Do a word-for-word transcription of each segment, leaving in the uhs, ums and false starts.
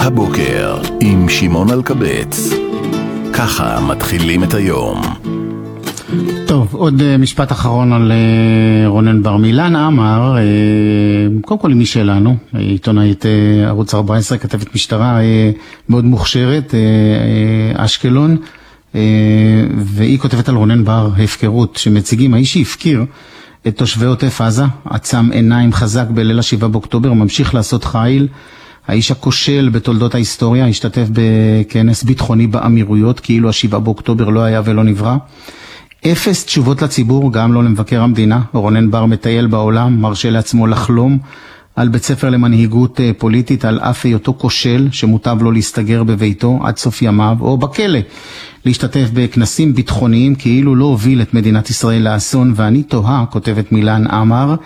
הבוקר עם שמעון אלקבץ. ככה מתחילים את היום. טוב, עוד משפט אחרון על רונן בר. מילן עמר, קודם כל מי שלנו, עיתונאית ערוץ ארבע עשרה, כתבת משטרה מאוד מוכשרת, אשקלון, והיא כותבת על רונן בר הפקרות, שמציגים האיש שהפקיר את תושבי עוטף עזה, עצם עיניים חזק בליל השבעה באוקטובר, ממשיך לעשות חיל, האיש הכושל בתולדות ההיסטוריה, השתתף בכנס ביטחוני באמירויות, כאילו השבעה באוקטובר לא היה ולא נברא. אפס תשובות לציבור, גם לא למבקר המדינה. רונן בר מטייל בעולם, מרשה לעצמו לחלום על בית ספר למנהיגות פוליטית, על אף היותו כושל שמוטב לו להסתגר בביתו עד סוף ימיו, או בכלא, להשתתף בכנסים ביטחוניים, כאילו לא הוביל את מדינת ישראל לאסון. ואני תוהה, כותבת מילן עמר,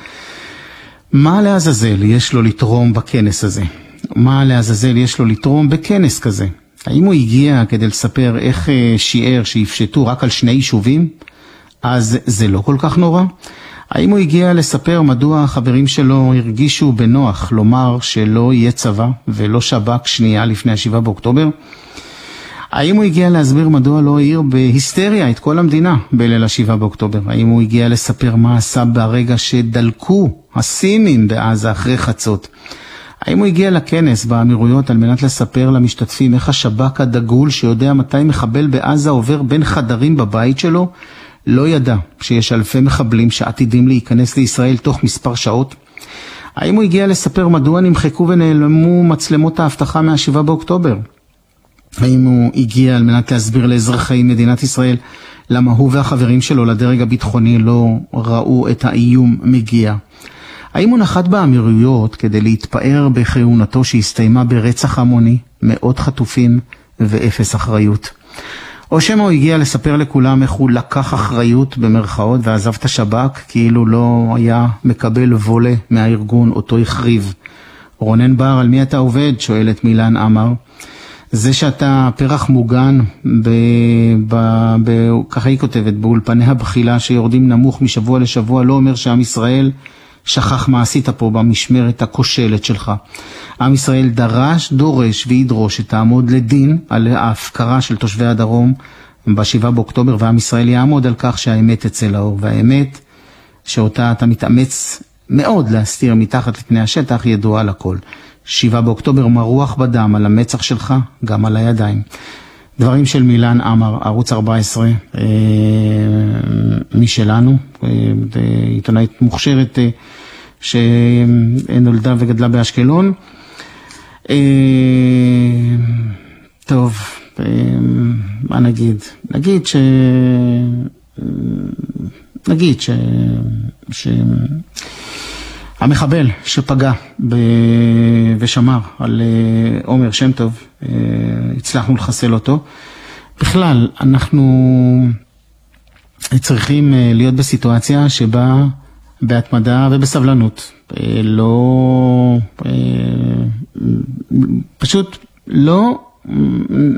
מה לעזאזל יש לו לתרום בכנס הזה? מה לעזאזל יש לו לתרום בכנס כזה? האם הוא הגיע כדי לספר איך שיער שיפשטו רק על שני יישובים? אז זה לא כל כך נורא. האם הוא הגיע לספר מדוע החברים שלו הרגישו בנוח לומר שלא יהיה צבא ולא שב"כ שנייה לפני השבעה באוקטובר? האם הוא הגיע להסביר מדוע לא העיר בהיסטריה את כל המדינה בליל השבעה באוקטובר? האם הוא הגיע לספר מה עשה ברגע שדלקו הסימים בעזה אחרי חצות? האם הוא הגיע לכנס באמירויות על מנת לספר למשתתפים איך השב"כ הדגול שיודע מתי מחבל בעזה עובר בין חדרים בבית שלו, לא ידע שיש אלפי מחבלים שעתידים להיכנס לישראל תוך מספר שעות? האם הוא הגיע לספר מדוע נמחקו ונעלמו מצלמות האבטחה מהשבעה באוקטובר? האם הוא הגיע על מנת להסביר לאזרחי מדינת ישראל למה הוא והחברים שלו לדרג הביטחוני לא ראו את האיום מגיע? האם הוא נחת באמירויות כדי להתפאר בכהונתו שהסתיימה ברצח המוני, מאות חטופים ואפס אחריות? או שמה הוא הגיע לספר לכולם איך הוא לקח אחריות במרכאות ועזב את השב"כ כאילו לא היה מקבל וולה מהארגון אותו החריב? רונן בר, על מי אתה עובד? שואלת מילן עמר. זה שאתה פרח מוגן, ב, ב, ב, ככה היא כותבת, באולפני הבחילה שיורדים נמוך משבוע לשבוע, לא אומר שעם ישראל שכח מה עשית פה במשמרת הכושלת שלך. עם ישראל דרש, דורש וידרוש שתעמוד לדין על ההפקרה של תושבי הדרום בשבעה באוקטובר, ועם ישראל יעמוד על כך שהאמת תצא לאור, והאמת שאותה אתה מתאמץ מאוד להסתיר מתחת לפני השטח ידועה לכל. שבעה באוקטובר מרוח בדם על המצח שלך, גם על הידיים. דברים של מילן עמר, ערוץ ארבע עשרה, אה, משלנו, אה, עיתונאית מוכשרת אה, שנולדה וגדלה באשקלון. אה, טוב, אה, מה נגיד? נגיד ש... נגיד ש... ש... המחבל שפגע ב... ושמר על עומר שם טוב, הצלחנו לחסל אותו. בכלל, אנחנו צריכים להיות בסיטואציה שבה בהתמדה ובסבלנות, לא, פשוט לא